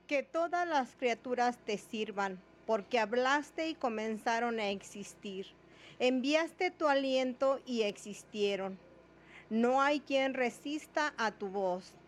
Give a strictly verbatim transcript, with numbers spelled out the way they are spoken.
Que todas las criaturas te sirvan, porque hablaste y comenzaron a existir. Enviaste tu aliento y existieron. No hay quien resista a tu voz.